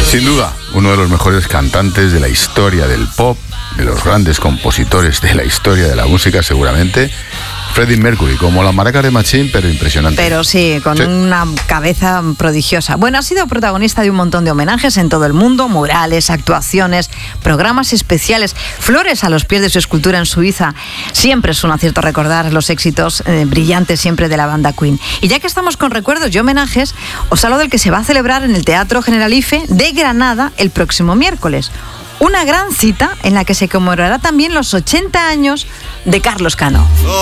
Sin duda, uno de los mejores cantantes de la historia del pop, de los grandes compositores de la historia de la música, seguramente. Freddie Mercury, como la maraca de Machín, pero impresionante. Pero sí, con una cabeza prodigiosa. Bueno, ha sido protagonista de un montón de homenajes en todo el mundo, murales, actuaciones, programas especiales, flores a los pies de su escultura en Suiza. Siempre es un acierto recordar los éxitos brillantes siempre de la banda Queen. Y ya que estamos con recuerdos y homenajes, os hablo del que se va a celebrar en el Teatro Generalife de Granada el próximo miércoles. Una gran cita en la que se conmemorará también los 80 años de Carlos Cano.